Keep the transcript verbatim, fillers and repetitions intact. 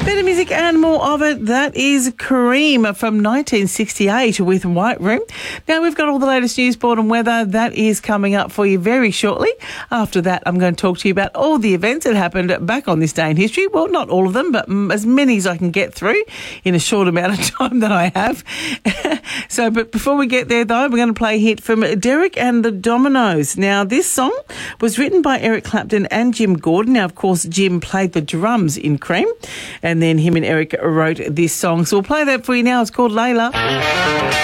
Better music and more of it. That is Kareem from nineteen sixty-eight with White Room. Now, we've got all the latest news, sport and weather. That is coming up for you very shortly. After that, I'm going to talk to you about all the events that happened back on this day in history. Well, not all of them, but as many as I can get through in a short amount of time that I have. So, but before we get there, though, we're going to play a hit from Derek and the Dominoes. Now, this song was written by Eric Clapton and Jim Gordon. Now, of course, Jim played the drums in Cream, and then him and Eric wrote this song. So we'll play that for you now. It's called Layla.